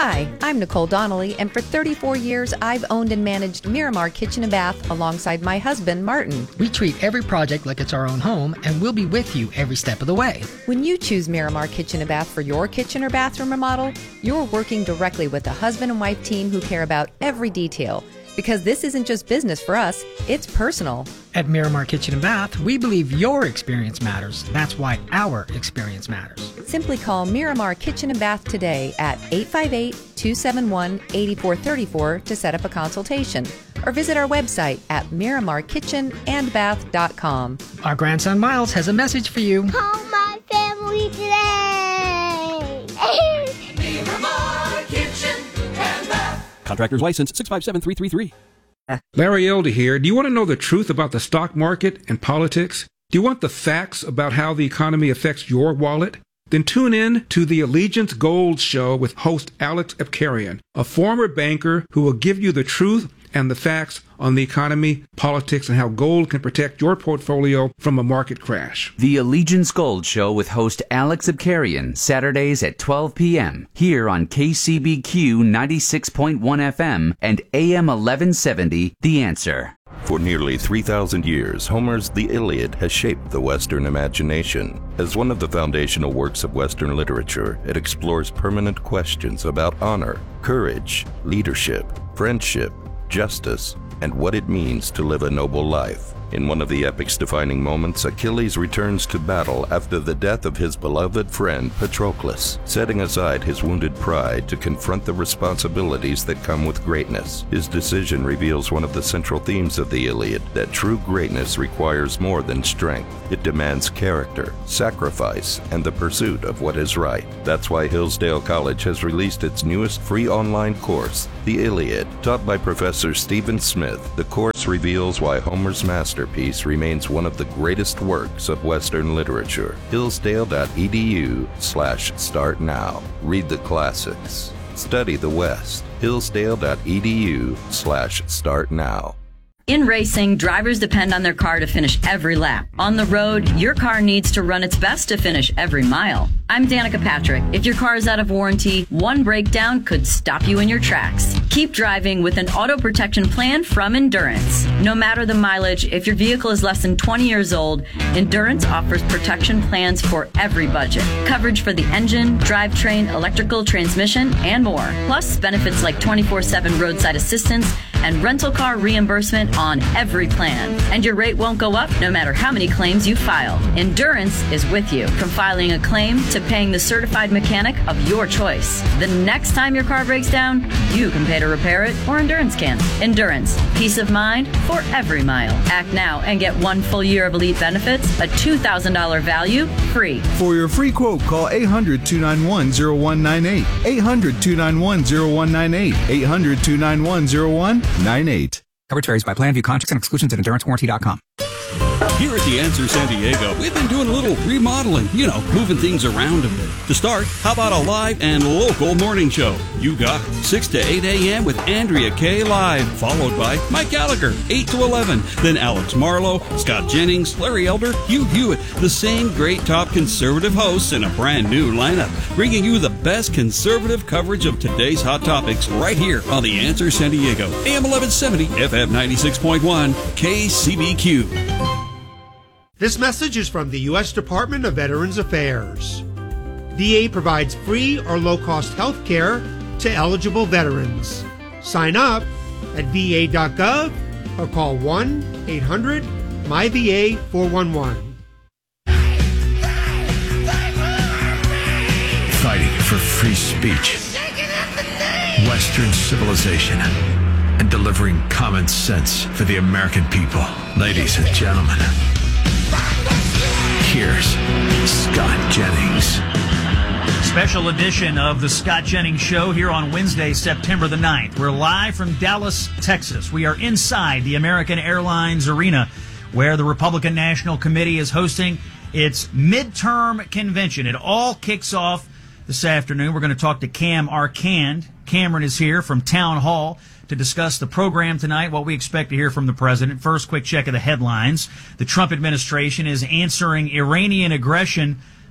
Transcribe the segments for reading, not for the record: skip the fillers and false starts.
Hi, I'm Nicole Donnelly, and for 34 years, I've owned and managed Miramar Kitchen and Bath alongside my husband, Martin. We treat every project like it's our own home, and we'll be with you every step of the way. When you choose Miramar Kitchen and Bath for your kitchen or bathroom remodel, you're working directly with a husband and wife team who care about every detail. Because this isn't just business for us, it's personal. At Miramar Kitchen and Bath, we believe your experience matters. That's why our experience matters. Simply call Miramar Kitchen and Bath today at 858-271-8434 to set up a consultation, or visit our website at miramarkitchenandbath.com. Our grandson Miles has a message for you. Call my family today. Miramar Kitchen and Bath. Contractor's license 657333. Larry Elder here. Do you want to know the truth about the stock market and politics? Do you want the facts about how the economy affects your wallet? Then tune in to the Allegiance Gold Show with host Alex Epkarian, a former banker who will give you the truth and the facts on the economy, politics, and how gold can protect your portfolio from a market crash. The Allegiance Gold Show with host Alex Epkarian, Saturdays at 12 p.m. here on KCBQ 96.1 FM and AM 1170, The Answer. For nearly 3,000 years, Homer's The Iliad has shaped the Western imagination. As one of the foundational works of Western literature, it explores permanent questions about honor, courage, leadership, friendship, justice, and what it means to live a noble life. In one of the epic's defining moments, Achilles returns to battle after the death of his beloved friend Patroclus, setting aside his wounded pride to confront the responsibilities that come with greatness. His decision reveals one of the central themes of the Iliad, that true greatness requires more than strength. It demands character, sacrifice, and the pursuit of what is right. That's why Hillsdale College has released its newest free online course, The Iliad. Taught by Professor Stephen Smith, the course reveals why Homer's masterpiece remains one of the greatest works of Western literature. Hillsdale.edu/start now. Read the classics. Study the West. Hillsdale.edu/start now. In racing, drivers depend on their car to finish every lap. On the road, your car needs to run its best to finish every mile. I'm Danica Patrick. If your car is out of warranty, one breakdown could stop you in your tracks. Keep driving with an auto protection plan from Endurance. No matter the mileage, if your vehicle is less than 20 years old, Endurance offers protection plans for every budget. Coverage for the engine, drivetrain, electrical, transmission, and more. Plus, benefits like 24/7 roadside assistance and rental car reimbursement on every plan. And your rate won't go up no matter how many claims you file. Endurance is with you, from filing a claim to paying the certified mechanic of your choice. The next time your car breaks down, you can pay to repair it, or Endurance can. Endurance, peace of mind for every mile. Act now and get 1 full year of elite benefits, a $2,000 value, free. For your free quote, call 800-291-0198. 800-291-0198. 800-291-0198. Coverage varies by plan. View contracts and exclusions at EnduranceWarranty.com. Here at The Answer San Diego, we've been doing a little remodeling, moving things around a bit. To start, how about a live and local morning show? You got 6 to 8 a.m. with Andrea Kaye live, followed by Mike Gallagher, 8 to 11. Then Alex Marlowe, Scott Jennings, Larry Elder, Hugh Hewitt, the same great top conservative hosts in a brand new lineup, bringing you the best conservative coverage of today's hot topics right here on The Answer San Diego, AM 1170, FM 96.1, KCBQ. This message is from the U.S. Department of Veterans Affairs. VA provides free or low-cost health care to eligible veterans. Sign up at va.gov or call 1-800-MyVA411. Fighting for free speech, Western civilization, and delivering common sense for the American people. Ladies and gentlemen, here's Scott Jennings. Special edition of the Scott Jennings Show here on Wednesday, September the 9th. We're live from Dallas, Texas. We are inside the American Airlines Arena, where the Republican National Committee is hosting its midterm convention. It all kicks off this afternoon. We're going to talk to Cam Arcand. Cameron is here from Town Hall to discuss the program tonight, what we expect to hear from the president. First, quick check of the headlines. The Trump administration is answering Iranian aggression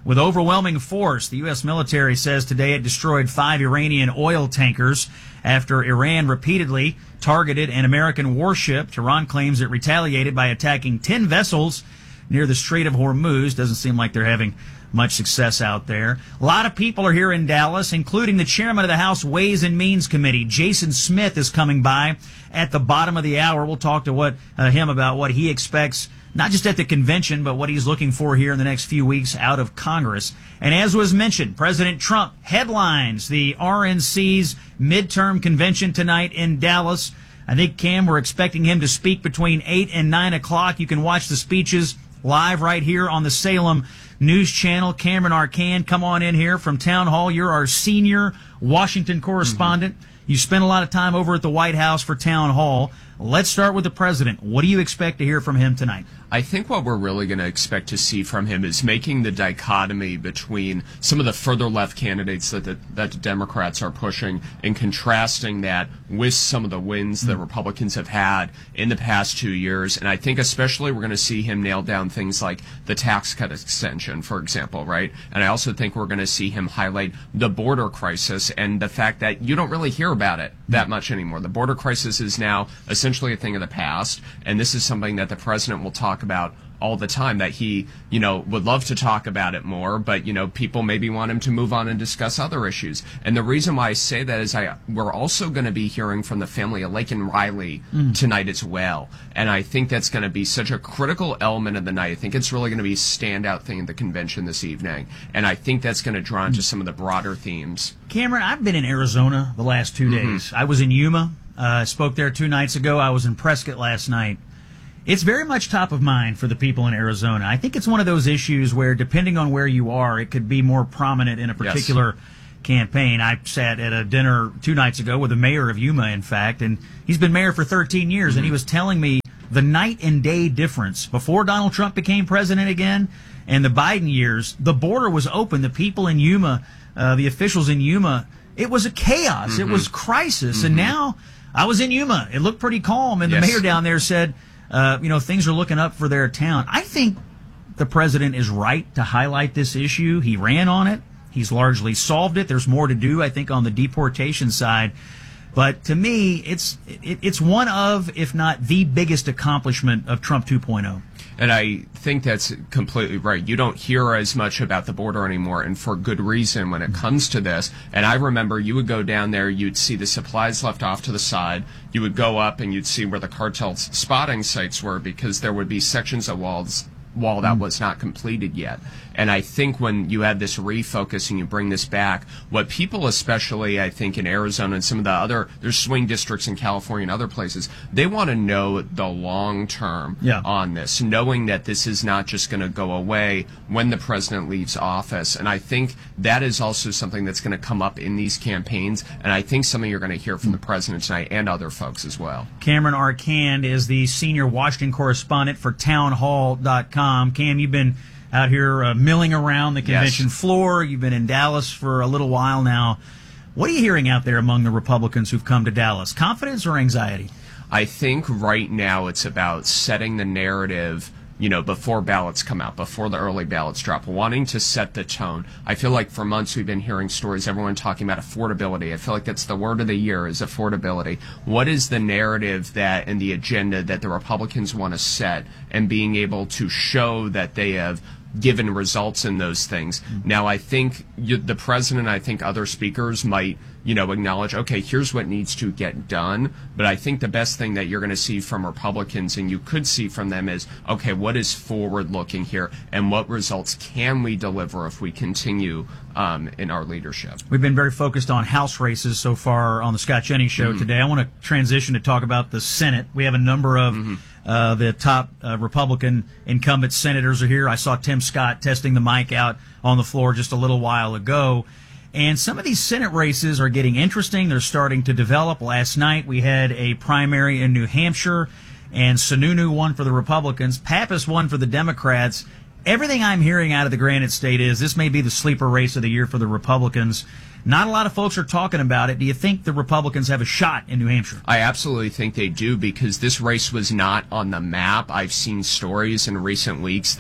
with overwhelming force. The U.S. military says today it destroyed 5 Iranian oil tankers after Iran repeatedly targeted an American warship. Tehran claims it retaliated by attacking 10 vessels near the Strait of Hormuz. Doesn't seem like they're having much success out there. A lot of people are here in Dallas, including the chairman of the House Ways and Means Committee. Jason Smith is coming by at the bottom of the hour. We'll talk to him about what he expects, not just at the convention, but what he's looking for here in the next few weeks out of Congress. And as was mentioned, President Trump headlines the RNC's midterm convention tonight in Dallas. I think, Cam, we're expecting him to speak between 8 and 9 o'clock. You can watch the speeches live right here on the Salem News Channel. Cameron Arcand, come on in here from Town Hall. You're our senior Washington correspondent. You spent a lot of time over at the White House for Town Hall. Let's start with the president. What do you expect to hear from him tonight? I think what we're really going to expect to see from him is making the dichotomy between some of the further left candidates that the Democrats are pushing and contrasting that with some of the wins that Republicans have had in the past 2 years. And I think especially we're going to see him nail down things like the tax cut extension, for example, right? And I also think we're going to see him highlight the border crisis and the fact that you don't really hear about it that much anymore. The border crisis is now essentially a thing of the past, and this is something that the president will talk about all the time, that he, would love to talk about it more, but, people maybe want him to move on and discuss other issues. And the reason why I say that is we're also going to be hearing from the family of Laken Riley tonight as well. And I think that's going to be such a critical element of the night. I think it's really going to be a standout thing at the convention this evening. And I think that's going to draw into some of the broader themes. Cameron, I've been in Arizona the last 2 days. I was in Yuma. I spoke there 2 nights ago. I was in Prescott last night. It's very much top of mind for the people in Arizona. I think it's one of those issues where, depending on where you are, it could be more prominent in a particular campaign. I sat at a dinner 2 nights ago with the mayor of Yuma, in fact, and he's been mayor for 13 years, and he was telling me the night and day difference. Before Donald Trump became president again, and the Biden years, the border was open. The people in Yuma, the officials in Yuma, it was a chaos. It was crisis. And now, I was in Yuma. It looked pretty calm, and the mayor down there said, things are looking up for their town. I think the president is right to highlight this issue. He ran on it. He's largely solved it. There's more to do, I think, on the deportation side. But to me, it's one of, if not the biggest accomplishment of Trump 2.0. And I think that's completely right. You don't hear as much about the border anymore, and for good reason when it comes to this. And I remember you would go down there, you'd see the supplies left off to the side. You would go up and you'd see where the cartel spotting sites were, because there would be sections of wall that was not completed yet. And I think when you add this refocus and you bring this back, what people, especially I think in Arizona and some of the other, there's swing districts in California and other places, they want to know the long term on this, knowing that this is not just going to go away when the president leaves office. And I think that is also something that's going to come up in these campaigns, and I think something you're going to hear from the president tonight and other folks as well. Cameron Arcand is the senior Washington correspondent for townhall.com. Cam, you've been out here milling around the convention floor. You've been in Dallas for a little while now. What are you hearing out there among the Republicans who've come to Dallas? Confidence or anxiety? I think right now it's about setting the narrative, before ballots come out, before the early ballots drop, wanting to set the tone. I feel like for months we've been hearing stories, everyone talking about affordability. I feel like that's the word of the year, is affordability. What is the narrative that and the agenda that the Republicans want to set, and being able to show that they have given results in those things. Now, I think the president, I think other speakers might, acknowledge, okay, here's what needs to get done. But I think the best thing that you're going to see from Republicans, and you could see from them, is, okay, what is forward looking here, and what results can we deliver if we continue in our leadership? We've been very focused on House races so far on the Scott Jennings Show today. I want to transition to talk about the Senate. We have a number of the top Republican incumbent senators are here. I saw Tim Scott testing the mic out on the floor just a little while ago. And some of these Senate races are getting interesting. They're starting to develop. Last night we had a primary in New Hampshire, and Sununu won for the Republicans. Pappas won for the Democrats. Everything I'm hearing out of the Granite State is this may be the sleeper race of the year for the Republicans. Not a lot of folks are talking about it. Do you think the Republicans have a shot in New Hampshire? I absolutely think they do, because this race was not on the map. I've seen stories in recent weeks that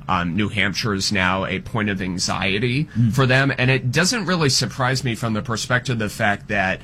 New Hampshire is now a point of anxiety for them, and it doesn't really surprise me from the perspective of the fact that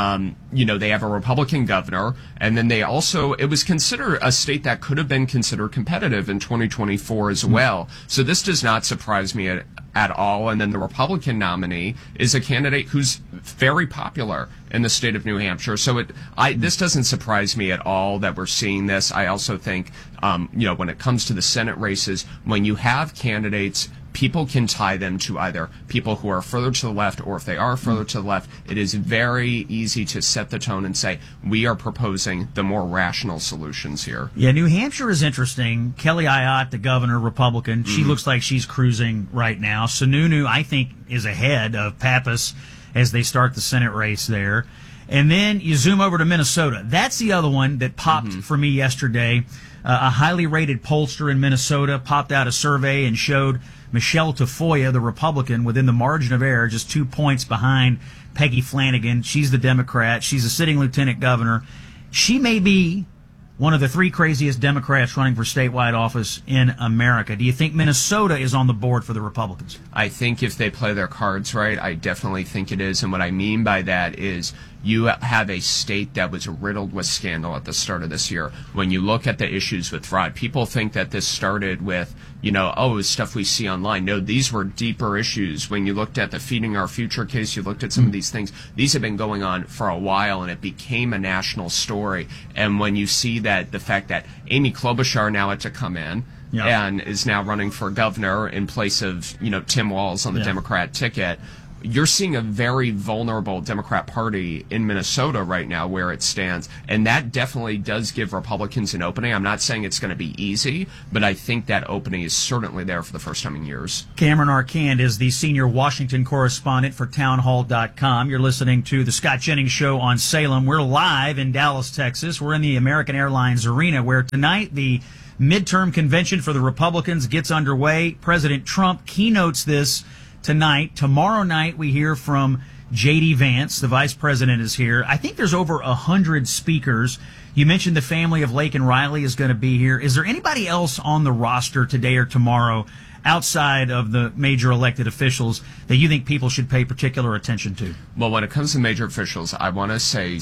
they have a Republican governor, and then they also, it was considered a state that could have been considered competitive in 2024 as well. So this does not surprise me at all. And then the Republican nominee is a candidate who's very popular in the state of New Hampshire. So this doesn't surprise me at all that we're seeing this. I also think, when it comes to the Senate races, when you have candidates, people can tie them to either people who are further to the left, or if they are further to the left, it is very easy to set the tone and say, we are proposing the more rational solutions here. Yeah, New Hampshire is interesting. Kelly Ayotte, the governor, Republican, she looks like she's cruising right now. Sununu, I think, is ahead of Pappas as they start the Senate race there. And then you zoom over to Minnesota. That's the other one that popped for me yesterday. A highly rated pollster in Minnesota popped out a survey and showed Michelle Tafoya, the Republican, within the margin of error, just 2 points behind Peggy Flanagan. She's the Democrat. She's a sitting lieutenant governor. She may be one of the 3 craziest Democrats running for statewide office in America. Do you think Minnesota is on the board for the Republicans? I think if they play their cards right, I definitely think it is. And what I mean by that is you have a state that was riddled with scandal at the start of this year. When you look at the issues with fraud, people think that this started with, it was stuff we see online. No, these were deeper issues. When you looked at the Feeding Our Future case, you looked at some of these things. These have been going on for a while, and it became a national story. And when you see that, the fact that Amy Klobuchar now had to come in and is now running for governor in place of, Tim Walz on the Democrat ticket, you're seeing a very vulnerable Democrat Party in Minnesota right now where it stands, and that definitely does give Republicans an opening. I'm not saying it's going to be easy, but I think that opening is certainly there for the first time in years. Cameron Arcand is the senior Washington correspondent for townhall.com. You're listening to the Scott Jennings Show on Salem. We're live in Dallas, Texas. We're in the American Airlines Arena, where tonight the midterm convention for the Republicans gets underway. President Trump keynotes this tonight. Tomorrow night, we hear from J.D. Vance. The vice president is here. I think there's over 100 speakers. You mentioned the family of Laken Riley is going to be here. Is there anybody else on the roster today or tomorrow outside of the major elected officials that you think people should pay particular attention to? Well, when it comes to major officials, I want to say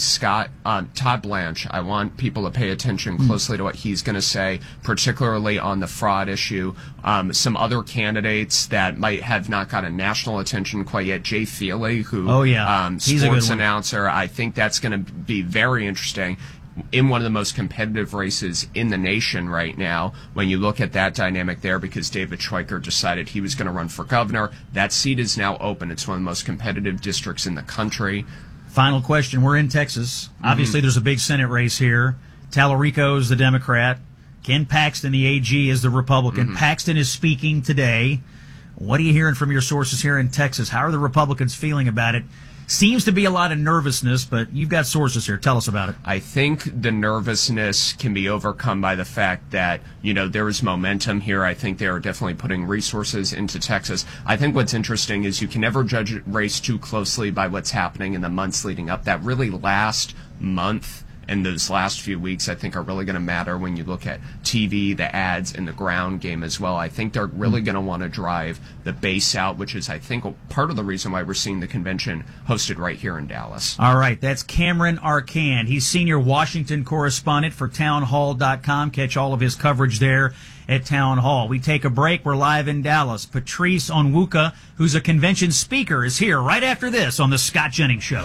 Todd Blanche. I want people to pay attention closely to what he's going to say, particularly on the fraud issue. Some other candidates that might have not gotten national attention quite yet. Jay Feely, who he's sports announcer. I think that's going to be very interesting in one of the most competitive races in the nation right now, when you look at that dynamic there, because David Schweiker decided he was going to run for governor. That seat is now open. It's one of the most competitive districts in the country. Final question. We're in Texas. Obviously, there's a big Senate race here. Tallarico's the Democrat. Ken Paxton, the AG, is the Republican. Paxton is speaking today. What are you hearing from your sources here in Texas? How are the Republicans feeling about it? Seems to be a lot of nervousness, but you've got sources here. Tell us about it. I think the nervousness can be overcome by the fact that, there is momentum here. I think they are definitely putting resources into Texas. I think what's interesting is you can never judge a race too closely by what's happening in the months leading up. That really last month and those last few weeks, I think, are really going to matter when you look at TV, the ads, and the ground game as well. I think they're really going to want to drive the base out, which is, I think, part of the reason why we're seeing the convention hosted right here in Dallas. All right, that's Cameron Arcand. He's senior Washington correspondent for townhall.com. Catch all of his coverage there at Town Hall. We take a break. We're live in Dallas. Patrice Onwuka, who's a convention speaker, is here right after this on the Scott Jennings Show.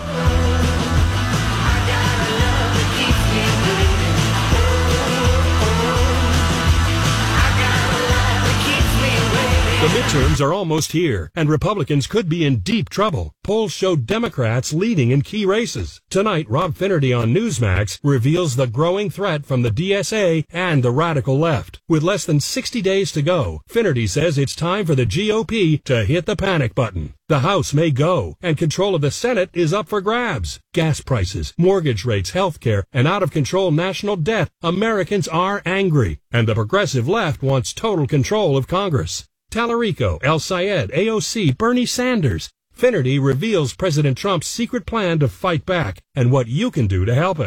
The midterms are almost here, and Republicans could be in deep trouble. Polls show Democrats leading in key races. Tonight, Rob Finnerty on Newsmax reveals the growing threat from the DSA and the radical left. With less than 60 days to go, Finnerty says it's time for the GOP to hit the panic button. The House may go, and control of the Senate is up for grabs. Gas prices, mortgage rates, health care, and out-of-control national debt. Americans are angry, and the progressive left wants total control of Congress. Tallarico, El Sayed, AOC, Bernie Sanders. Finnerty reveals President Trump's secret plan to fight back and what you can do to help him.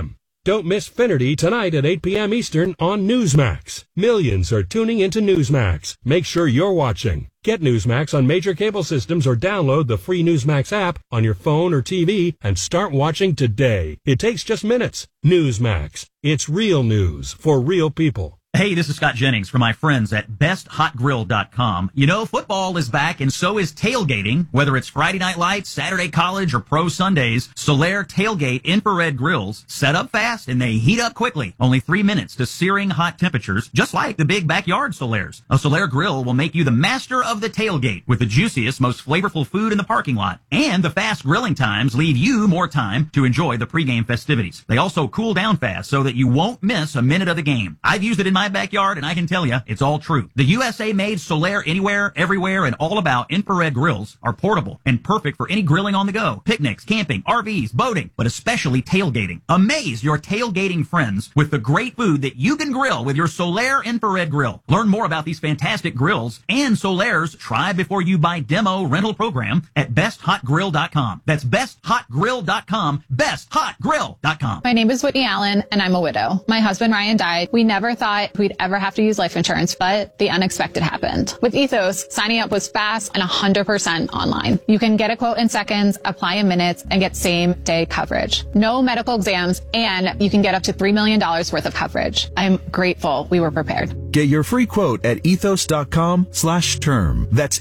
Don't miss Finnerty tonight at 8 p.m. Eastern on Newsmax. Millions are tuning into Newsmax. Make sure you're watching. Get Newsmax on major cable systems or download the free Newsmax app on your phone or TV and start watching today. It takes just minutes. Newsmax. It's real news for real people. Hey, this is Scott Jennings from my friends at BestHotGrill.com. You know, football is back and so is tailgating. Whether it's Friday Night Lights, Saturday College, or Pro Sundays, Solaire Tailgate infrared grills set up fast and they heat up quickly. Only 3 minutes to searing hot temperatures, just like the big backyard Solaires. A Solaire grill will make you the master of the tailgate with the juiciest, most flavorful food in the parking lot. And the fast grilling times leave you more time to enjoy the pregame festivities. They also cool down fast so that you won't miss a minute of the game. I've used it in my backyard, and I can tell you, it's all true. The USA-made Solaire Anywhere, Everywhere, and All About infrared grills are portable and perfect for any grilling on the go. Picnics, camping, RVs, boating, but especially tailgating. Amaze your tailgating friends with the great food that you can grill with your Solaire infrared grill. Learn more about these fantastic grills and Solaire's try before you buy demo rental program at BestHotGrill.com. That's BestHotGrill.com, BestHotGrill.com. My name is Whitney Allen, and I'm a widow. My husband Ryan died. We never thought we'd ever have to use life insurance, but the unexpected happened. With Ethos, signing up was fast and 100% online. You can get a quote in seconds, apply in minutes, and get same-day coverage. No medical exams, and you can get up to $3 million worth of coverage. I'm grateful we were prepared. Get your free quote at ethos.com/term. That's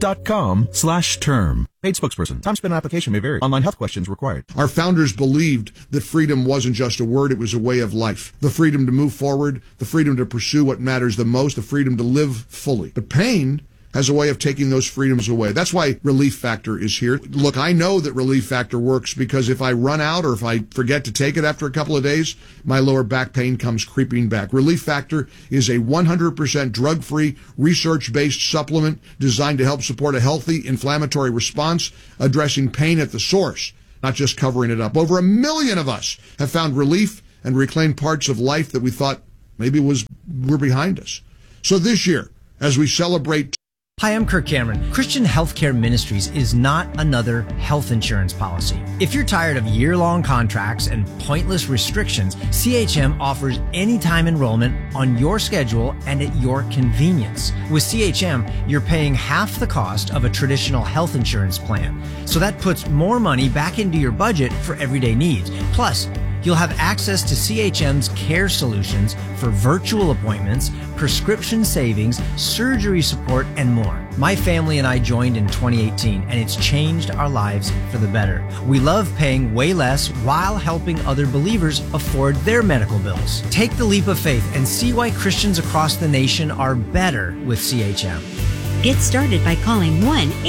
ethos.com/term. Paid spokesperson. Time spent on application may vary. Online health questions required. Our founders believed that freedom wasn't just a word, it was a way of life. The freedom to move forward, the freedom to pursue what matters the most, the freedom to live fully. But pain has a way of taking those freedoms away. That's why Relief Factor is here. Look, I know that Relief Factor works because if I run out or if I forget to take it after a couple of days, my lower back pain comes creeping back. Relief Factor is a 100% drug-free, research-based supplement designed to help support a healthy inflammatory response, addressing pain at the source, not just covering it up. Over 1 million of us have found relief and reclaimed parts of life that we thought maybe were behind us. So this year, as we celebrate. Hi, I'm Kirk Cameron. Christian Healthcare Ministries is not another health insurance policy. If you're tired of year-long contracts and pointless restrictions, CHM offers anytime enrollment on your schedule and at your convenience. With CHM, you're paying half the cost of a traditional health insurance plan. So that puts more money back into your budget for everyday needs. Plus, you'll have access to CHM's care solutions for virtual appointments, prescription savings, surgery support, and more. My family and I joined in 2018, and it's changed our lives for the better. We love paying way less while helping other believers afford their medical bills. Take the leap of faith and see why Christians across the nation are better with CHM. Get started by calling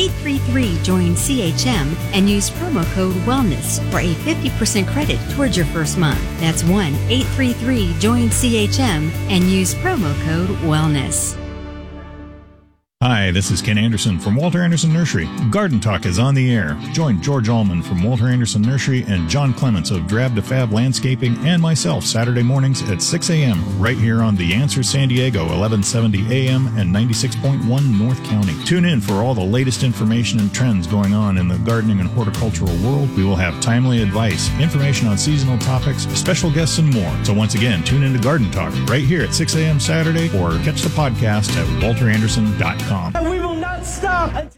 1-833-JOIN-CHM and use promo code WELLNESS for a 50% credit towards your first month. That's 1-833-JOIN-CHM and use promo code WELLNESS. Hi, this is Ken Anderson from Walter Anderson Nursery. Garden Talk is on the air. Join George Allman from Walter Anderson Nursery and John Clements of Drab to Fab Landscaping and myself Saturday mornings at 6 a.m. right here on The Answer San Diego, 1170 a.m. and 96.1 North County. Tune in for all the latest information and trends going on in the gardening and horticultural world. We will have timely advice, information on seasonal topics, special guests, and more. So once again, tune in to Garden Talk right here at 6 a.m. Saturday or catch the podcast at walteranderson.com. And we will not stop until...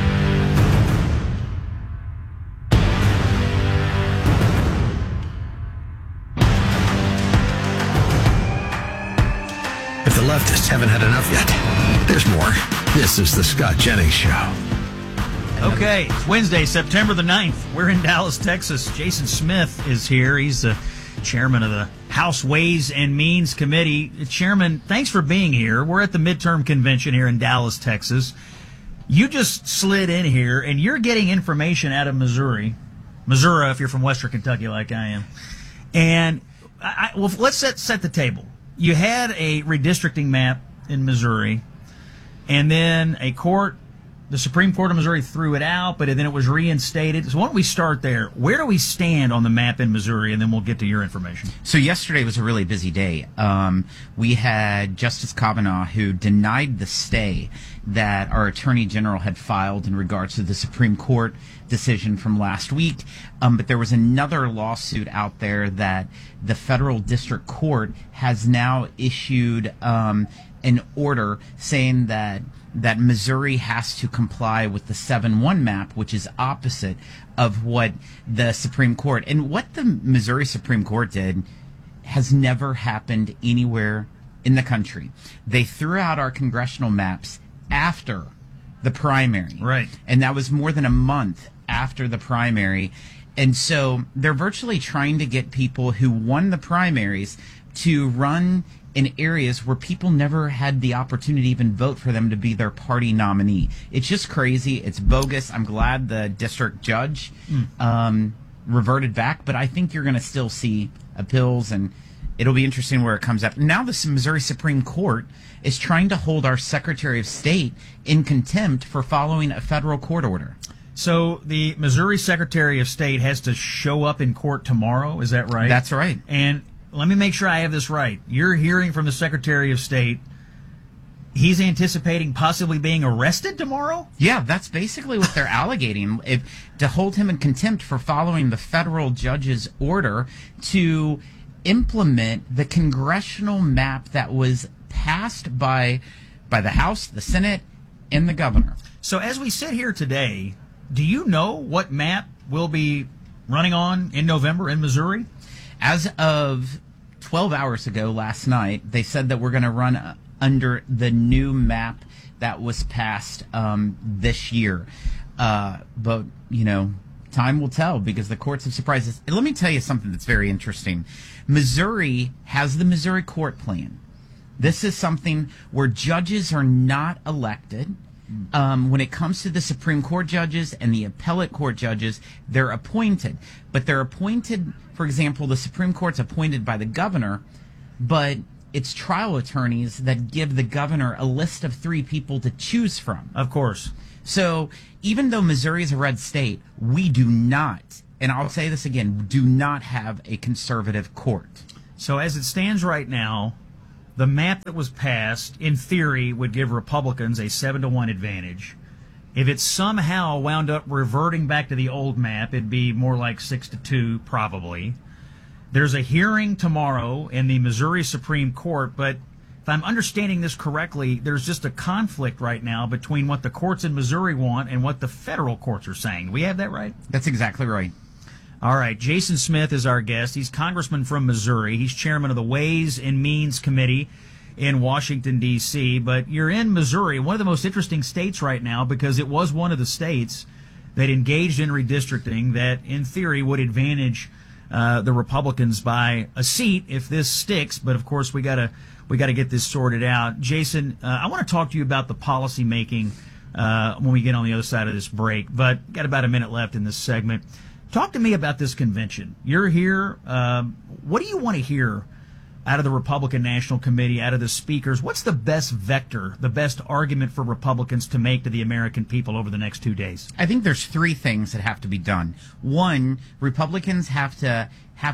If the leftists haven't had enough yet, there's more. This is the Scott Jennings Show. Okay, it's Wednesday, September the 9th. We're in Dallas, Texas. Jason Smith is here. He's the chairman of the House Ways and Means Committee. Chairman, thanks for being here. We're at the midterm convention here in Dallas, Texas. You just slid in here, and you're getting information out of Missouri, if you're from Western Kentucky like I am. And well, let's set the table. You had a redistricting map in Missouri, and then a court The Supreme Court of Missouri threw it out, but then it was reinstated. So why don't we start there? Where do we stand on the map in Missouri, and then we'll get to your information. So yesterday was a really busy day. We had Justice Kavanaugh, who denied the stay that our Attorney General had filed in regards to the Supreme Court decision from last week. But there was another lawsuit out there that the federal district court has now issued an order saying that Missouri has to comply with the 7-1 map, which is opposite of what the Supreme Court. And what the Missouri Supreme Court did has never happened anywhere in the country. They threw out our congressional maps after the primary. Right. And that was more than a month after the primary. And so they're virtually trying to get people who won the primaries to run in areas where people never had the opportunity to even vote for them to be their party nominee. It's just crazy. It's bogus. I'm glad the district judge reverted back, but I think you're going to still see appeals, and it'll be interesting where it comes up. Now the Missouri Supreme Court is trying to hold our Secretary of State in contempt for following a federal court order. So the Missouri Secretary of State has to show up in court tomorrow, is that right? That's right. And let me make sure I have this right. You're hearing from the Secretary of State, he's anticipating possibly being arrested tomorrow? Yeah, that's basically what they're alleging, to hold him in contempt for following the federal judge's order to implement the congressional map that was passed by the House, the Senate, and the governor. So as we sit here today, do you know what map we'll be running on in November in Missouri? As of 12 hours ago last night, they said that we're going to run under the new map that was passed this year. But, you know, time will tell because the courts have surprised us. And let me tell you something that's very interesting. Missouri has the Missouri Court Plan. This is something where judges are not elected. When it comes to the Supreme Court judges and the appellate court judges, they're appointed. But they're appointed, for example, the Supreme Court's appointed by the governor, but it's trial attorneys that give the governor a list of 3 people to choose from. Of course. So even though Missouri is a red state, we do not, and I'll say this again, do not have a conservative court. So as it stands right now, the map that was passed, in theory, would give Republicans a 7-1 advantage. If it somehow wound up reverting back to the old map, it'd be more like 6-2, probably. There's a hearing tomorrow in the Missouri Supreme Court, but if I'm understanding this correctly, there's just a conflict right now between what the courts in Missouri want and what the federal courts are saying. Do we have that right? That's exactly right. All right, Jason Smith is our guest. He's congressman from Missouri. He's chairman of the Ways and Means Committee in Washington, D.C. But you're in Missouri, one of the most interesting states right now because it was one of the states that engaged in redistricting that, in theory, would advantage the Republicans by a seat if this sticks. But, of course, we got to get this sorted out. Jason, I want to talk to you about the policy making when we get on the other side of this break. But got about a minute left in this segment. Talk to me about this convention. You're here. What do you want to hear out of the Republican National Committee, out of the speakers? What's the best vector, the best argument for Republicans to make to the American people over the next 2 days? I think there's 3 things that have to be done. One, Republicans have to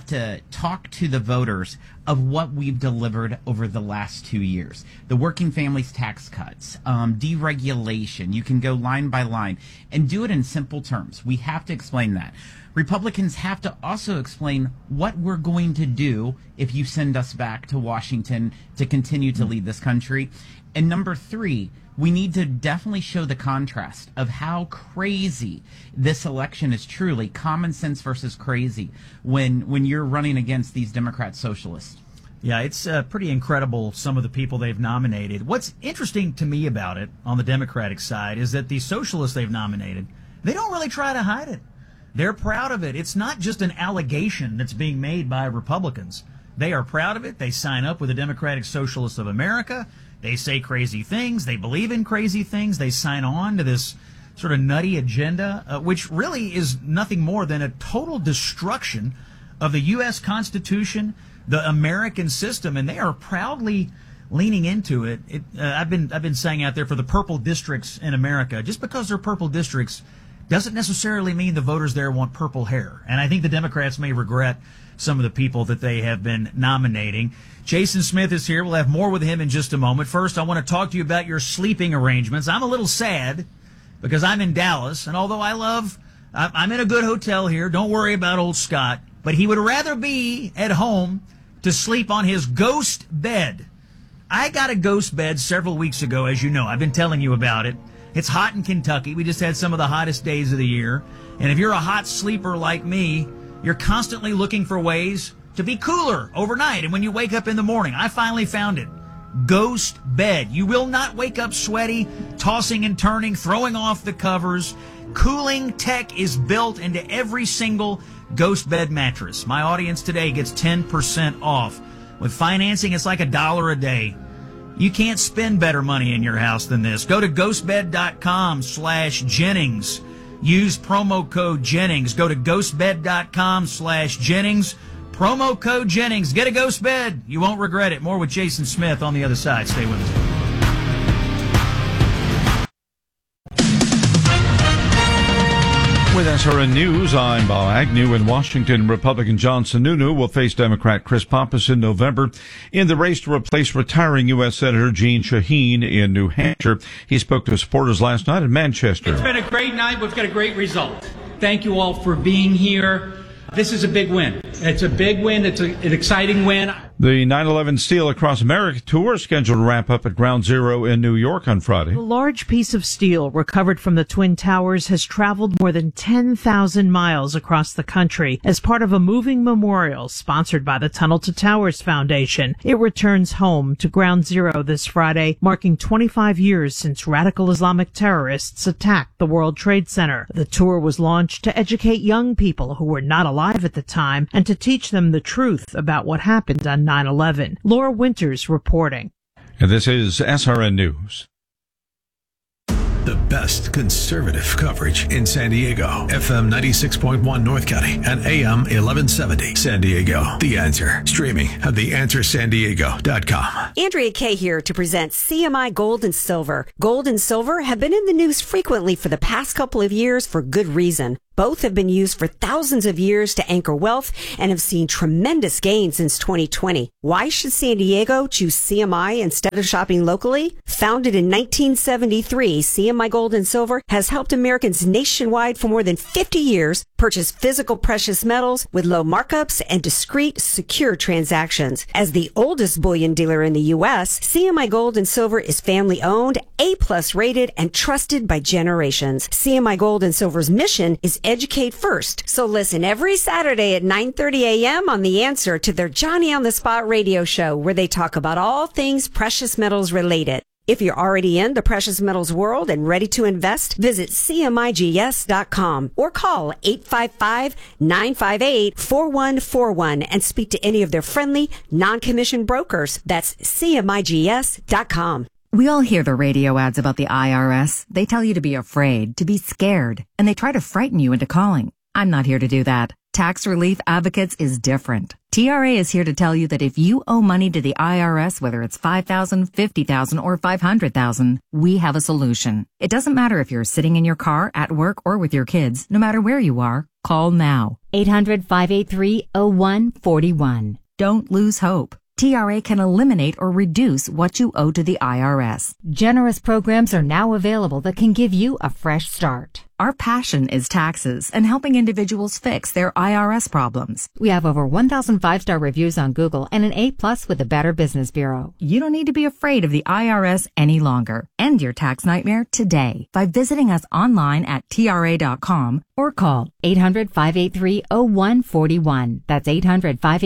talk to the voters of what we've delivered over the last 2 years. The working families tax cuts, deregulation. You can go line by line and do it in simple terms. We have to explain that. Republicans have to also explain what we're going to do if you send us back to Washington to continue to lead this country. And number 3, we need to definitely show the contrast of how crazy this election is, truly common sense versus crazy when you're running against these Democrat socialists. Yeah, it's pretty incredible, some of the people they've nominated. What's interesting to me about it on the Democratic side is that the socialists they've nominated, they don't really try to hide it. They're proud of it. It's not just an allegation that's being made by Republicans. They are proud of it. They sign up with the Democratic Socialists of America. They say crazy things. They believe in crazy things. They sign on to this sort of nutty agenda, which really is nothing more than a total destruction of the U.S. Constitution, the American system, and they are proudly leaning into it. I've been saying out there for the purple districts in America, just because they're purple districts doesn't necessarily mean the voters there want purple hair. And I think the Democrats may regret some of the people that they have been nominating. Jason Smith is here. We'll have more with him in just a moment. First, I want to talk to you about your sleeping arrangements. I'm a little sad because I'm in Dallas, and although I'm in a good hotel here, don't worry about old Scott, but he would rather be at home to sleep on his ghost bed. I got a ghost bed several weeks ago, as you know. I've been telling you about it. It's hot in Kentucky. We just had some of the hottest days of the year. And if you're a hot sleeper like me, you're constantly looking for ways to be cooler overnight. And when you wake up in the morning, I finally found it. Ghost bed. You will not wake up sweaty, tossing and turning, throwing off the covers. Cooling tech is built into every single ghost bed mattress. My audience today gets 10% off. With financing, it's like $1 a day. You can't spend better money in your house than this. Go to ghostbed.com/Jennings. Use promo code Jennings. Go to ghostbed.com/Jennings. Promo code Jennings. Get a ghost bed. You won't regret it. More with Jason Smith on the other side. Stay with us. With SRN News, I'm Bob Agnew. In Washington, Republican John Sununu will face Democrat Chris Pappas in November in the race to replace retiring U.S. Senator Jeanne Shaheen in New Hampshire. He spoke to supporters last night in Manchester. It's been a great night. We've got a great result. Thank you all for being here. This is a big win. It's a big win. It's an exciting win. The 9/11 Steel Across America tour is scheduled to wrap up at Ground Zero in New York on Friday. A large piece of steel recovered from the Twin Towers has traveled more than 10,000 miles across the country as part of a moving memorial sponsored by the Tunnel to Towers Foundation. It returns home to Ground Zero this Friday, marking 25 years since radical Islamic terrorists attacked the World Trade Center. The tour was launched to educate young people who were not alive at the time and to teach them the truth about what happened on 9/11. Laura Winters reporting. And this is SRN News. The best conservative coverage in San Diego. FM 96.1 North County and AM 1170 San Diego. The Answer. Streaming at theanswersandiego.com. Andrea Kay here to present CMI Gold and Silver. Gold and silver have been in the news frequently for the past couple of years for good reason. Both have been used for thousands of years to anchor wealth and have seen tremendous gains since 2020. Why should San Diego choose CMI instead of shopping locally? Founded in 1973, CMI Gold and Silver has helped Americans nationwide for more than 50 years purchase physical precious metals with low markups and discreet, secure transactions. As the oldest bullion dealer in the U.S., CMI Gold and Silver is family-owned, A+ rated, and trusted by generations. CMI Gold and Silver's mission is educate first. So listen every Saturday at 9:30 a.m. on The Answer to their Johnny on the Spot radio show, where they talk about all things precious metals related. If you're already in the precious metals world and ready to invest, visit CMIGS.com or call 855-958-4141 and speak to any of their friendly, non-commissioned brokers. That's CMIGS.com. We all hear the radio ads about the IRS. They tell you to be afraid, to be scared, and they try to frighten you into calling. I'm not here to do that. Tax Relief Advocates is different. TRA is here to tell you that if you owe money to the IRS, whether it's $5,000, $50,000, or $500,000, we have a solution. It doesn't matter if you're sitting in your car, at work, or with your kids. No matter where you are, call now. 800-583-0141. Don't lose hope. TRA can eliminate or reduce what you owe to the IRS. Generous programs are now available that can give you a fresh start. Our passion is taxes and helping individuals fix their IRS problems. We have over 1,000 5-star reviews on Google and an A+ with the Better Business Bureau. You don't need to be afraid of the IRS any longer. End your tax nightmare today by visiting us online at TRA.com or call 800-583-0141. That's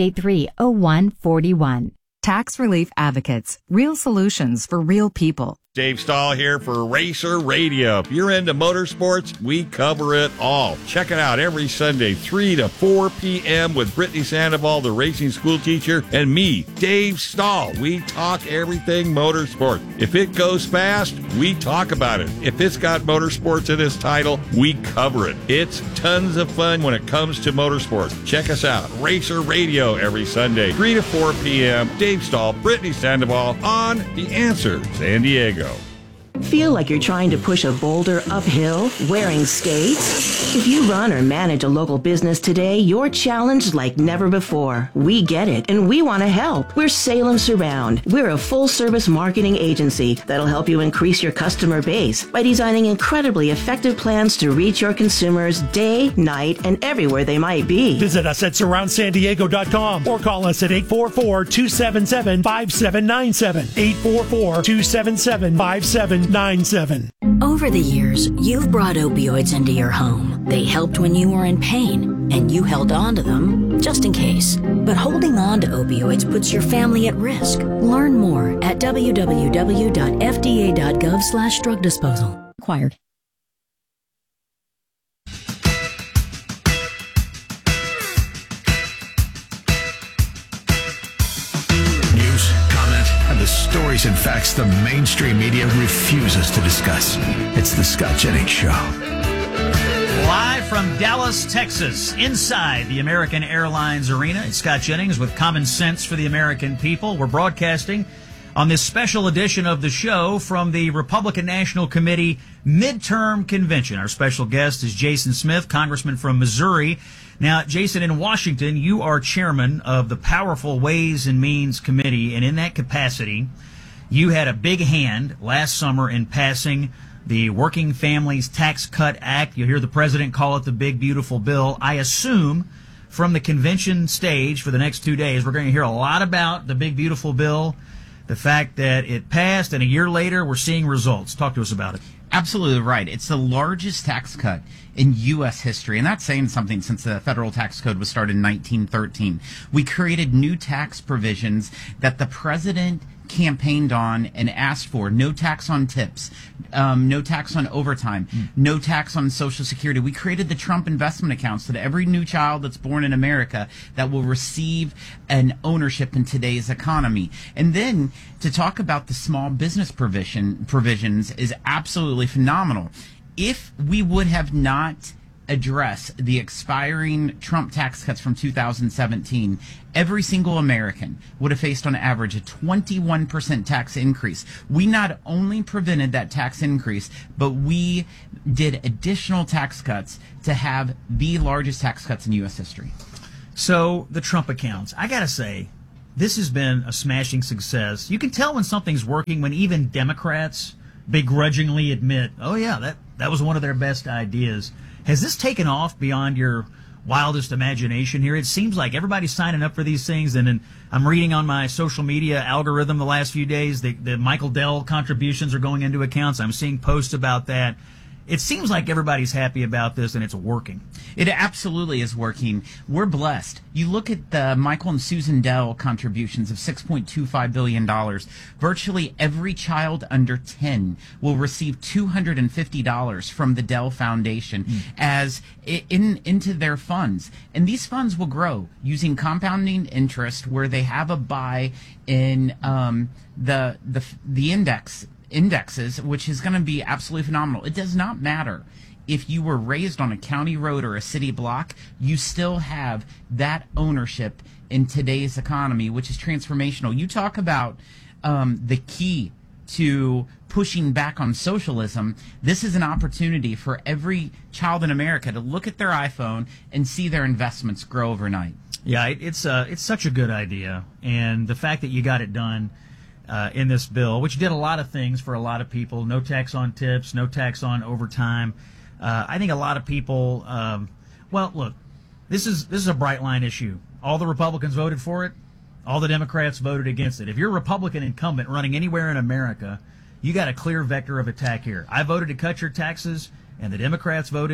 800-583-0141. Tax Relief Advocates. Real solutions for real people. Dave Stahl here for Racer Radio. If you're into motorsports, we cover it all. Check it out every Sunday, 3 to 4 p.m. with Brittany Sandoval, the racing school teacher, and me, Dave Stahl. We talk everything motorsport. If it goes fast, we talk about it. If it's got motorsports in its title, we cover it. It's tons of fun when it comes to motorsports. Check us out, Racer Radio, every Sunday, 3 to 4 p.m. Dave Stahl, Brittany Sandoval on The Answer San Diego. Feel like you're trying to push a boulder uphill wearing skates? If you run or manage a local business today, you're challenged like never before. We get it, and we want to help. We're Salem Surround. We're a full-service marketing agency that'll help you increase your customer base by designing incredibly effective plans to reach your consumers day, night, and everywhere they might be. Visit us at surroundsandiego.com or call us at 844-277-5797. 844-277-5797. Over the years, you've brought opioids into your home. They helped when you were in pain, and you held on to them just in case. But holding on to opioids puts your family at risk. Learn more at www.fda.gov/drug disposal. Required. The stories and facts the mainstream media refuses to discuss. It's the Scott Jennings Show. Live from Dallas, Texas, inside the American Airlines Arena, it's Scott Jennings with Common Sense for the American People. We're broadcasting on this special edition of the show from the Republican National Committee Midterm Convention. Our special guest is Jason Smith, congressman from Missouri. Now, Jason, in Washington, you are chairman of the powerful Ways and Means Committee, and in that capacity, you had a big hand last summer in passing the Working Families Tax Cut Act. You'll hear the president call it the big, beautiful bill. I assume from the convention stage for the next 2 days, we're going to hear a lot about the big, beautiful bill, the fact that it passed, and a year later, we're seeing results. Talk to us about it. Absolutely right. It's the largest tax cut in U.S. history, and that's saying something since the federal tax code was started in 1913. We created new tax provisions that the president campaigned on and asked for. No tax on tips, no tax on overtime, no tax on Social Security. We created the Trump investment account so that every new child that's born in America that will receive an ownership in today's economy. And then to talk about the small business provisions is absolutely phenomenal. If we would have not addressed the expiring Trump tax cuts from 2017, every single American would have faced on average a 21% tax increase. We not only prevented that tax increase, but we did additional tax cuts to have the largest tax cuts in U.S. history. So the Trump accounts, I got to say, this has been a smashing success. You can tell when something's working when even Democrats begrudgingly admit, oh yeah, that was one of their best ideas. Has this taken off beyond your wildest imagination here? It seems like everybody's signing up for these things, and then I'm reading on my social media algorithm the last few days the Michael Dell contributions are going into accounts. I'm seeing posts about that. It seems like everybody's happy about this, and it's working. It absolutely is working. We're blessed. You look at the Michael and Susan Dell contributions of $6.25 billion. Virtually every child under 10 will receive $250 from the Dell Foundation as into their funds. And these funds will grow using compounding interest where they have a buy in the indexes, which is going to be absolutely phenomenal. It does not matter if you were raised on a county road or a city block, you still have that ownership in today's economy, which is transformational. You talk about the key to pushing back on socialism. This is an opportunity for every child in America to look at their iPhone and see their investments grow overnight. Yeah, it's such a good idea, and the fact that you got it done in this bill, which did a lot of things for a lot of people. No tax on tips, no tax on overtime. I think a lot of people, well, look, this is a bright line issue. All the Republicans voted for it. All the Democrats voted against it. If you're a Republican incumbent running anywhere in America, you got a clear vector of attack here. I voted to cut your taxes, and the Democrats voted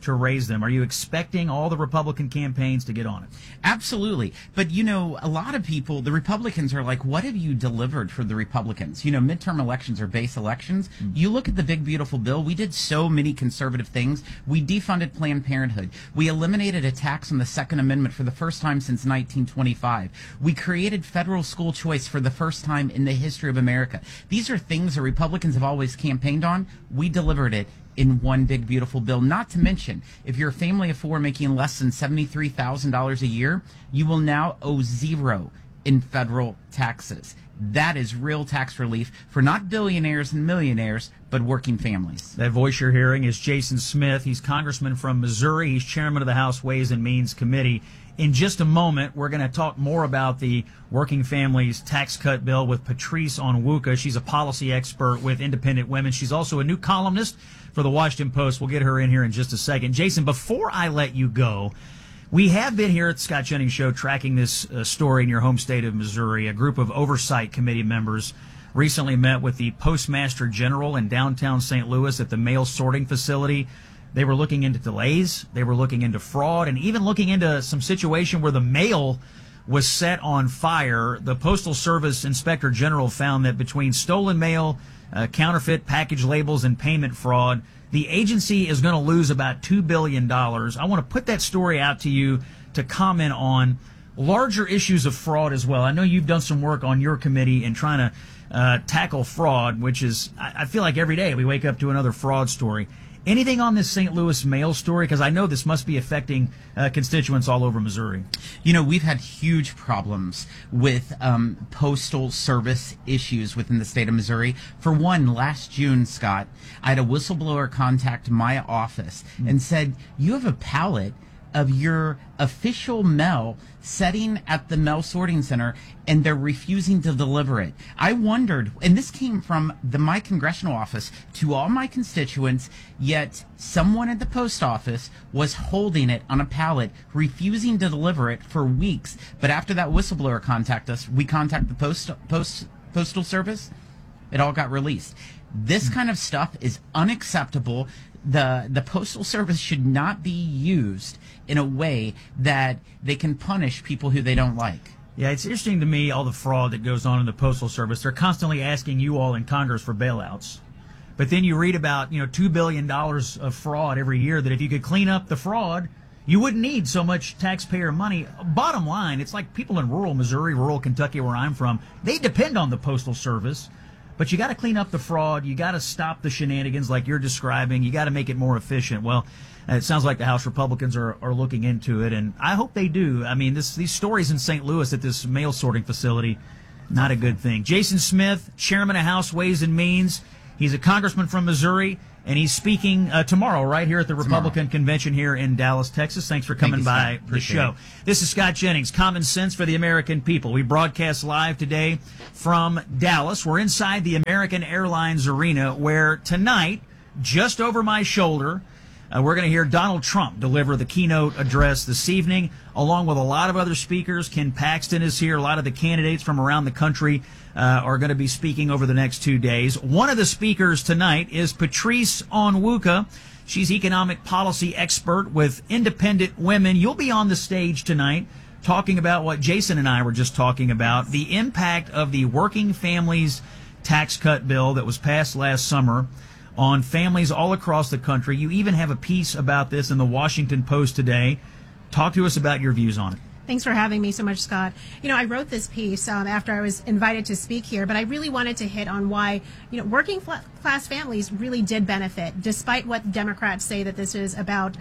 to raise them. Are you expecting all the Republican campaigns to get on it? Absolutely. But, a lot of people, the Republicans are like, what have you delivered for the Republicans? Midterm elections are base elections. You look at the big, beautiful bill. We did so many conservative things. We defunded Planned Parenthood. We eliminated a tax on the Second Amendment for the first time since 1925. We created federal school choice for the first time in the history of America. These are things that Republicans have always campaigned on. We delivered it in one big, beautiful bill. Not to mention, if you're a family of four making less than $73,000 a year, you will now owe zero in federal taxes. That is real tax relief for not billionaires and millionaires, but working families. That voice you're hearing is Jason Smith. He's congressman from Missouri. He's chairman of the House Ways and Means Committee. In just a moment, we're going to talk more about the Working Families Tax Cut Bill with Patrice Onwuka. She's a policy expert with Independent Women. She's also a new columnist for the Washington Post. We'll get her in here in just a second. Jason, before I let you go, we have been here at the Scott Jennings Show tracking this story in your home state of Missouri. A group of oversight committee members recently met with the Postmaster General in downtown St. Louis at the mail sorting facility. They were looking into delays, they were looking into fraud, and even looking into some situation where the mail was set on fire. The Postal Service Inspector General found that between stolen mail, counterfeit package labels, and payment fraud, the agency is going to lose about $2 billion. I want to put that story out to you to comment on larger issues of fraud as well. I know you've done some work on your committee in trying to tackle fraud, which is, I feel like every day we wake up to another fraud story. Anything on this St. Louis mail story? Because I know this must be affecting constituents all over Missouri. We've had huge problems with postal service issues within the state of Missouri. For one, last June, Scott, I had a whistleblower contact my office and said, you have a pallet of your official mail setting at the mail sorting center, and they're refusing to deliver it. I wondered, and this came from my congressional office to all my constituents, yet someone at the post office was holding it on a pallet, refusing to deliver it for weeks. But after that whistleblower contacted us, we contacted the Postal Service, it all got released. This kind of stuff is unacceptable. The Postal Service should not be used in a way that they can punish people who they don't like. Yeah, it's interesting to me, all the fraud that goes on in the Postal Service. They're constantly asking you all in Congress for bailouts. But then you read about, $2 billion of fraud every year, that if you could clean up the fraud, you wouldn't need so much taxpayer money. Bottom line, it's like people in rural Missouri, rural Kentucky, where I'm from, they depend on the Postal Service. But you got to clean up the fraud. You got to stop the shenanigans like you're describing. You got to make it more efficient. Well, it sounds like the House Republicans are looking into it, and I hope they do. I mean, these stories in St. Louis at this mail sorting facility, not a good thing. Jason Smith, chairman of House Ways and Means. He's a congressman from Missouri, and he's speaking tomorrow right here at the Republican Convention here in Dallas, Texas. Thanks for coming by the show. This is Scott Jennings, Common Sense for the American People. We broadcast live today from Dallas. We're inside the American Airlines Arena, where tonight, just over my shoulder, we're going to hear Donald Trump deliver the keynote address this evening, along with a lot of other speakers. Ken Paxton is here. A lot of the candidates from around the country are going to be speaking over the next 2 days. One of the speakers tonight is Patrice Onwuka. She's economic policy expert with Independent Women. You'll be on the stage tonight talking about what Jason and I were just talking about, the impact of the Working Families Tax Cut Bill that was passed last summer on families all across the country. You even have a piece about this in the Washington Post today. Talk to us about your views on it. Thanks for having me so much, Scott. I wrote this piece after I was invited to speak here, but I really wanted to hit on why, working class families really did benefit, despite what Democrats say that this is about,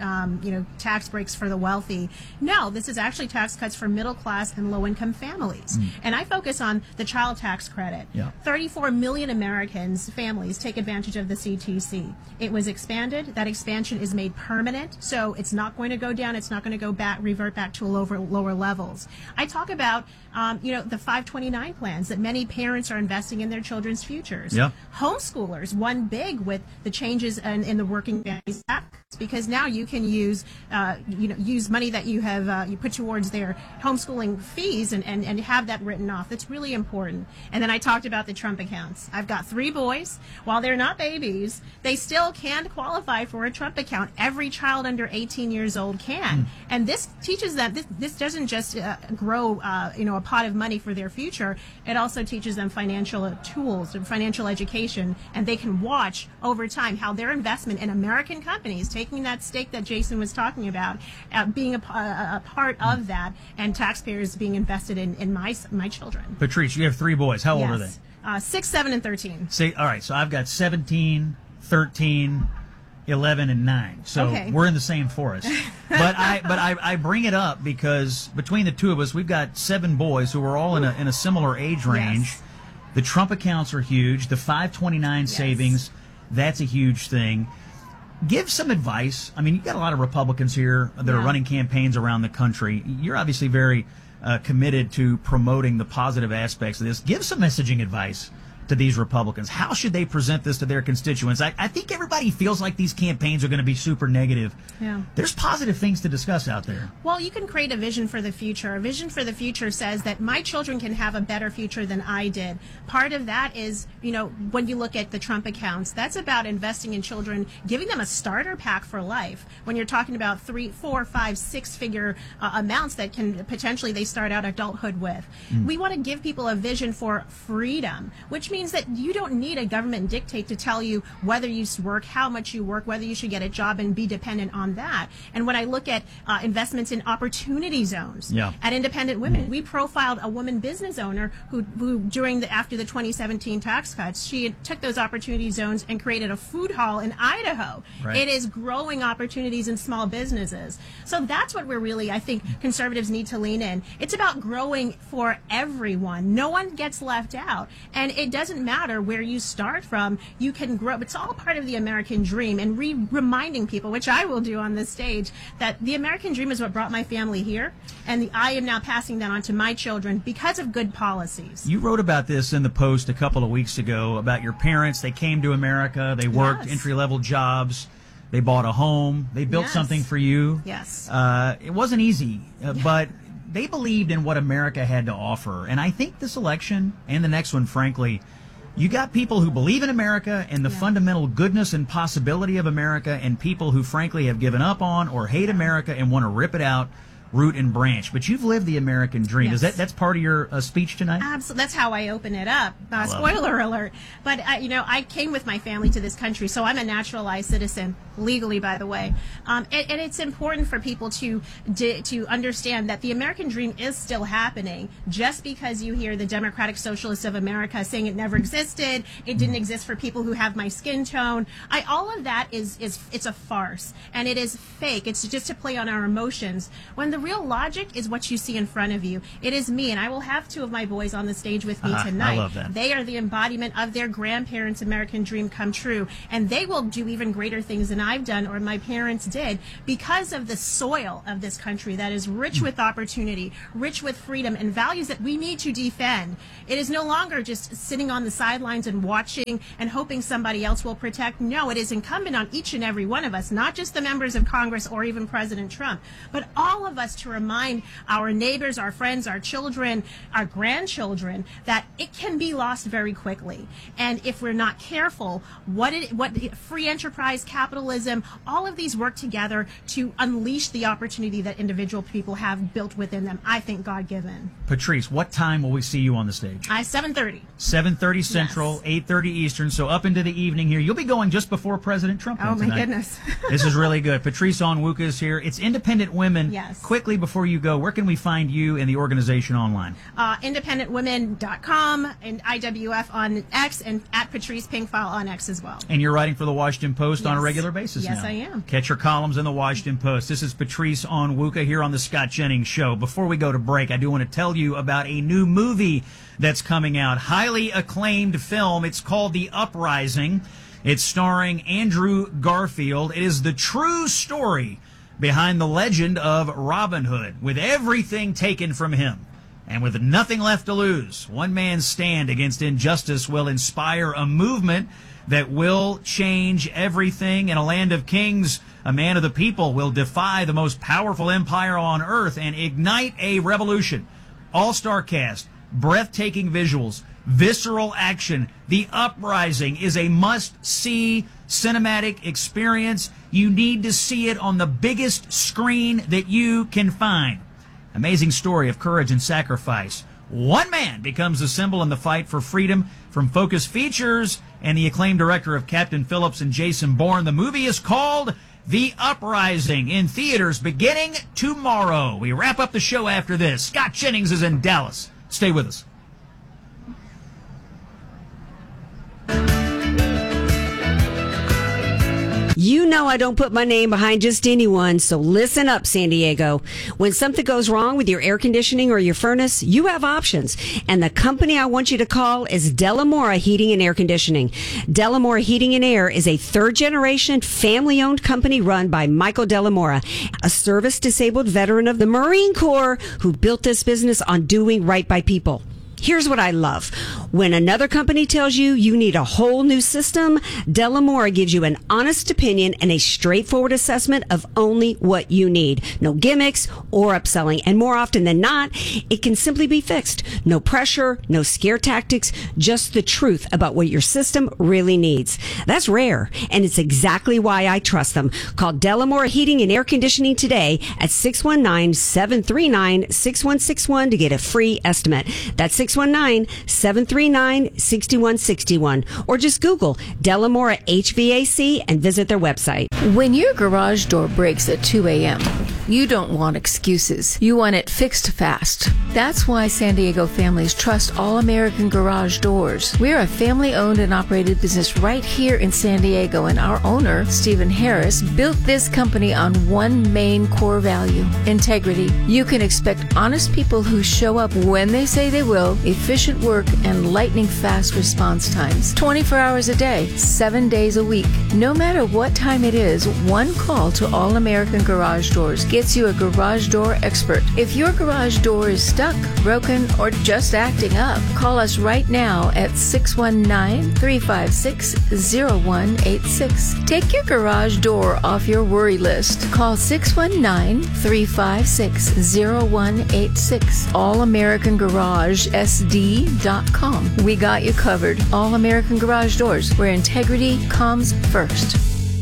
tax breaks for the wealthy. No, this is actually tax cuts for middle class and low income families. And I focus on the child tax credit. 34 million Americans, families, take advantage of the CTC. It was expanded. That expansion is made permanent, so it's not going to go down. It's not going to go back, revert back to a lower levels. I talk about, the 529 plans that many parents are investing in their children's futures. Homeschoolers it's won big with the changes in the Working Families Act, because now you can use money that you have you put towards their homeschooling fees and have that written off. That's really important. And then I talked about the Trump accounts. I've got 3 boys. While they're not babies, they still can qualify for a Trump account. Every child under 18 years old can. And this teaches them, this doesn't just grow a pot of money for their future. It also teaches them financial tools and financial education, and they can watch over time how their investment in American companies, taking that stake that Jason was talking about, being a part of that, and taxpayers being invested in my children. Patrice, you have 3 boys. How old are they? 6, 7, and 13. All right, so I've got 17, 13, 11, and 9. So okay. We're in the same forest. But I bring it up because between the two of us, we've got 7 boys who are all in a similar age range. Yes. The Trump accounts are huge. The 529 savings, that's a huge thing. Give some advice. I mean, you've got a lot of Republicans here that are running campaigns around the country. You're obviously very committed to promoting the positive aspects of this. Give some messaging advice to these Republicans. How should they present this to their constituents? I think everybody feels like these campaigns are going to be super negative. Yeah. There's positive things to discuss out there. Well, you can create a vision for the future. A vision for the future says that my children can have a better future than I did. Part of that is, when you look at the Trump accounts, that's about investing in children, giving them a starter pack for life. When you're talking about 3, 4, 5, 6-figure amounts that can potentially they start out adulthood with. We want to give people a vision for freedom, which means that you don't need a government dictate to tell you whether you work, how much you work, whether you should get a job and be dependent on that. And when I look at investments in opportunity zones at Independent Women, we profiled a woman business owner who after the 2017 tax cuts, she took those opportunity zones and created a food hall in Idaho. Right. It is growing opportunities in small businesses. So that's what I think conservatives need to lean in. It's about growing for everyone. No one gets left out. And it doesn't matter where you start from. You can grow. It's all part of the American dream, and reminding people, which I will do on this stage, that the American dream is what brought my family here, and I am now passing that on to my children because of good policies. You wrote about this in the Post a couple of weeks ago about your parents. They came to America. They worked entry-level jobs. They bought a home. They built something for you. Yes. It wasn't easy, but they believed in what America had to offer. And I think this election and the next one, frankly, you got people who believe in America and the fundamental goodness and possibility of America, and people who, frankly, have given up on or hate America and want to rip it out root and branch. But you've lived the American dream. Yes. That's part of your speech tonight? Absolutely. That's how I open it up. Spoiler alert. But, I came with my family to this country, so I'm a naturalized citizen, legally, by the way. And it's important for people to understand that the American dream is still happening. Just because you hear the Democratic Socialists of America saying it never existed, it didn't exist for people who have my skin tone, all of that it's a farce. And it is fake. It's just to play on our emotions. When the real logic is what you see in front of you. It is me, and I will have 2 of my boys on the stage with me tonight. I love that. They are the embodiment of their grandparents' American dream come true, and they will do even greater things than I've done or my parents did because of the soil of this country that is rich with opportunity, rich with freedom, and values that we need to defend. It is no longer just sitting on the sidelines and watching and hoping somebody else will protect. No, it is incumbent on each and every one of us, not just the members of Congress or even President Trump, but all of us to remind our neighbors, our friends, our children, our grandchildren that it can be lost very quickly. And if we're not careful, what free enterprise, capitalism, all of these work together to unleash the opportunity that individual people have built within them. I think God-given. Patrice, what time will we see you on the stage? 7:30. 7:30 Central, 8:30 Eastern, so up into the evening here. You'll be going just before President Trump Oh, my tonight. goodness. This is really good. Patrice Onwuka is here. It's Independent Women. Yes. Quickly before you go, where can we find you and the organization online? Independentwomen.com and IWF on X, and at Patrice Pinkfile on X as well. And you're writing for the Washington Post on a regular basis now. Yes, I am. Catch your columns in the Washington Post. This is Patrice Onwuka here on the Scott Jennings Show. Before we go to break, I do want to tell you about a new movie that's coming out. Highly acclaimed film. It's called The Uprising. It's starring Andrew Garfield. It is the true story behind the legend of Robin Hood, with everything taken from him. And with nothing left to lose, one man's stand against injustice will inspire a movement that will change everything. In a land of kings, a man of the people will defy the most powerful empire on earth and ignite a revolution. All-star cast, breathtaking visuals, visceral action. The Uprising is a must-see cinematic experience. You need to see it on the biggest screen that you can find. Amazing story of courage and sacrifice. One man becomes a symbol in the fight for freedom. From Focus Features and the acclaimed director of Captain Phillips and Jason Bourne, the movie is called The Uprising, in theaters beginning tomorrow. We wrap up the show after this. Scott Jennings is in Dallas. Stay with us. You know I don't put my name behind just anyone, so listen up, San Diego. When something goes wrong with your air conditioning or your furnace, you have options. And the company I want you to call is Delamora Heating and Air Conditioning. Delamora Heating and Air is a third-generation, family-owned company run by Michael Delamora, a service-disabled veteran of the Marine Corps who built this business on doing right by people. Here's what I love. When another company tells you you need a whole new system, Delamora gives you an honest opinion and a straightforward assessment of only what you need. No gimmicks or upselling. And more often than not, it can simply be fixed. No pressure, no scare tactics, just the truth about what your system really needs. That's rare, and it's exactly why I trust them. Call Delamora Heating and Air Conditioning today at 619-739-6161 to get a free estimate. That's 619-739-6161. Or just Google Delamora HVAC and visit their website. When your garage door breaks at 2 a.m., you don't want excuses. You want it fixed fast. That's why San Diego families trust All American Garage Doors. We're a family-owned and operated business right here in San Diego, and our owner, Stephen Harris, built this company on one main core value: integrity. You can expect honest people who show up when they say they will, efficient work, and lightning-fast response times. 24 hours a day, 7 days a week. No matter what time it is, one call to All American Garage Doors gets you a garage door expert. If your garage door is stuck, broken, or just acting up, call us right now at 619-356-0186. Take your garage door off your worry list. Call 619-356-0186. All American Garage SD.com. We got you covered. All American Garage Doors, where integrity comes first.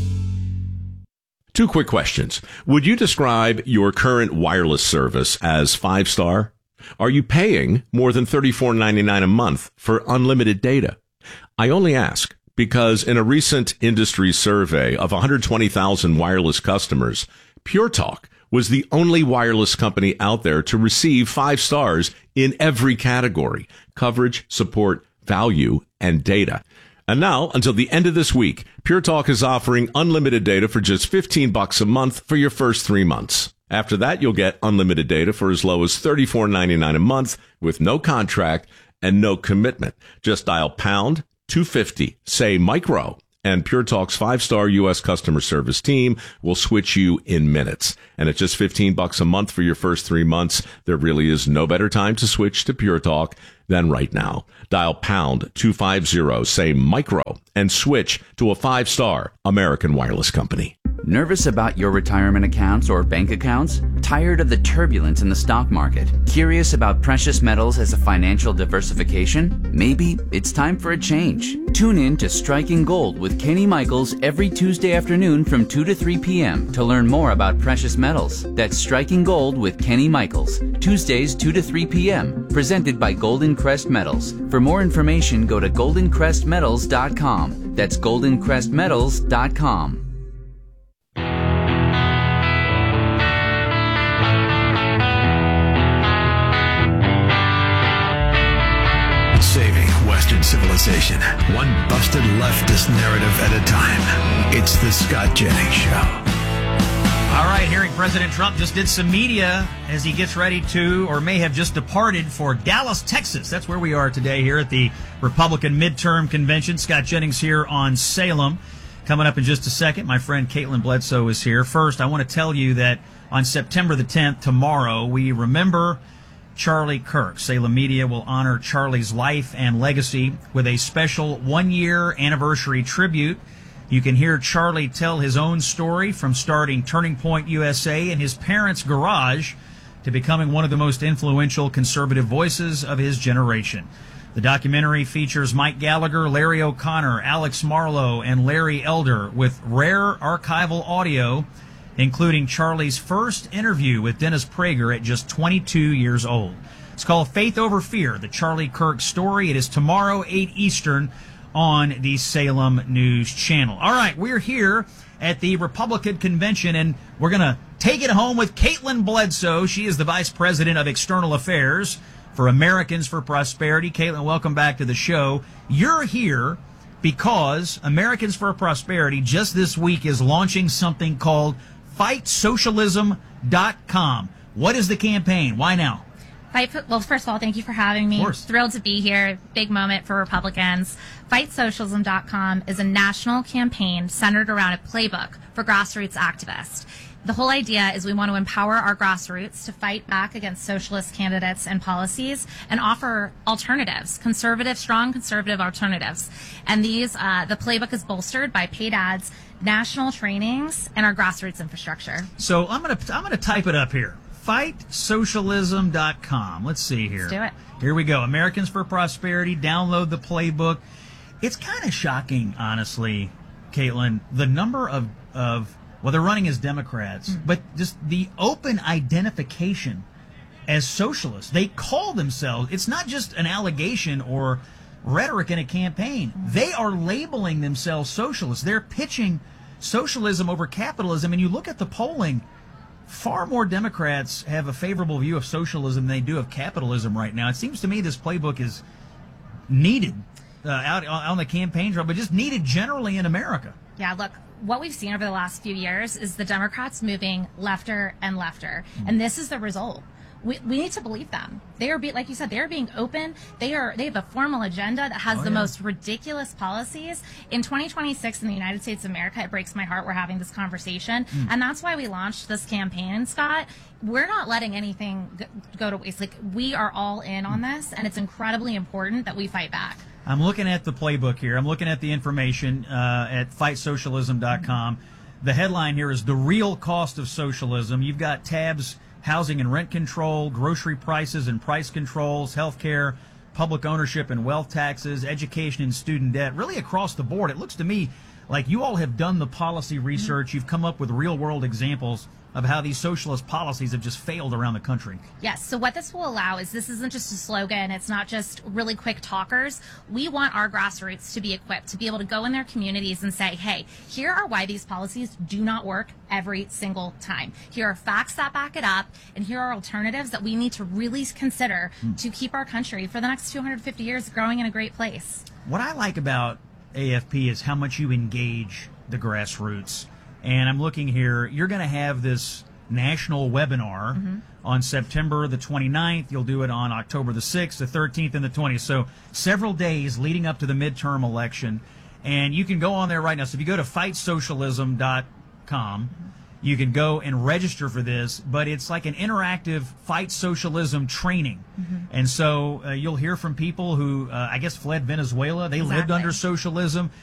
2 quick questions. Would you describe your current wireless service as 5-star? Are you paying more than $34.99 a month for unlimited data? I only ask because in a recent industry survey of 120,000 wireless customers, Pure Talk was the only wireless company out there to receive 5 stars in every category: coverage, support, value, and data. And now, until the end of this week, Pure Talk is offering unlimited data for just $15 a month for your first 3 months. After that, you'll get unlimited data for as low as $34.99 a month with no contract and no commitment. Just dial pound 250, say micro, and Pure Talk's 5-star U.S. customer service team will switch you in minutes. And at just $15 a month for your first 3 months, there really is no better time to switch to Pure Talk than right now. Dial pound 250, say micro, and switch to a 5-star American wireless company. Nervous about your retirement accounts or bank accounts? Tired of the turbulence in the stock market? Curious about precious metals as a financial diversification? Maybe it's time for a change. Tune in to Striking Gold with Kenny Michaels every Tuesday afternoon from 2 to 3 p.m. to learn more about precious metals. That's Striking Gold with Kenny Michaels, Tuesdays 2 to 3 p.m., presented by Golden Crest Metals. For more information, go to goldencrestmetals.com. That's goldencrestmetals.com. Saving Western civilization, one busted leftist narrative at a time. It's the Scott Jennings Show. All right, hearing President Trump just did some media as he gets ready to, or may have just departed for Dallas, Texas. That's where we are today here at the Republican midterm convention. Scott Jennings here on Salem. Coming up in just a second, my friend Caitlin Bledsoe is here. First, I want to tell you that on September the 10th, tomorrow, we remember Charlie Kirk. Salem Media will honor Charlie's life and legacy with a special one-year anniversary tribute. You can hear Charlie tell his own story from starting Turning Point USA in his parents' garage to becoming one of the most influential conservative voices of his generation. The documentary features Mike Gallagher, Larry O'Connor, Alex Marlowe, and Larry Elder with rare archival audio, including Charlie's first interview with Dennis Prager at just 22 years old. It's called Faith Over Fear, the Charlie Kirk story. It is tomorrow, 8 Eastern, on the Salem News Channel. All right, we're here at the Republican Convention, and we're going to take it home with Caitlin Bledsoe. She is the Vice President of External Affairs for Americans for Prosperity. Caitlin, welcome back to the show. You're here because Americans for Prosperity just this week is launching something called FightSocialism.com. What is the campaign? Why now? Well, first of all, thank you for having me. Thrilled to be here. Big moment for Republicans. FightSocialism.com is a national campaign centered around a playbook for grassroots activists. The whole idea is we want to empower our grassroots to fight back against socialist candidates and policies and offer alternatives, strong conservative alternatives. And these, the playbook is bolstered by paid ads, national trainings, and our grassroots infrastructure. So I'm gonna type it up here. FightSocialism.com. Let's see here. Let's do it. Here we go. Americans for Prosperity. Download the playbook. It's kind of shocking, honestly, Caitlin, the number of well, they're running as Democrats, but just the open identification as socialists. They call themselves, it's not just an allegation or rhetoric in a campaign. They are labeling themselves socialists. They're pitching socialism over capitalism, and you look at the polling, far more Democrats have a favorable view of socialism than they do of capitalism right now. It seems to me this playbook is needed out on the campaign trail, but just needed generally in America. Yeah, look, what we've seen over the last few years is the Democrats moving lefter and lefter, and this is the result. We need to believe them. They are, like you said, they are being open. They have a formal agenda that has the most ridiculous policies. In 2026 in the United States of America, it breaks my heart we're having this conversation. And that's why we launched this campaign, Scott. We're not letting anything go to waste. Like, we are all in on this, and it's incredibly important that we fight back. I'm looking at the playbook here. I'm looking at the information at FightSocialism.com. The headline here is The Real Cost of Socialism. You've got tabs: housing and rent control, grocery prices and price controls, healthcare, public ownership and wealth taxes, education and student debt, really across the board. It looks to me like you all have done the policy research. You've come up with real-world examples of how these socialist policies have just failed around the country. Yes, so what this will allow is this isn't just a slogan, it's not just really quick talkers. We want our grassroots to be equipped to be able to go in their communities and say, hey, here are why these policies do not work every single time. Here are facts that back it up, and here are alternatives that we need to really consider to keep our country for the next 250 years growing in a great place. What I like about AFP is how much you engage the grassroots. And I'm looking here, you're going to have this national webinar on September the 29th. You'll do it on October the 6th, the 13th, and the 20th. So several days leading up to the midterm election. And you can go on there right now. So if you go to FightSocialism.com, you can go and register for this, but it's like an interactive fight socialism training. And so you'll hear from people who, I guess, fled Venezuela. They lived under socialism.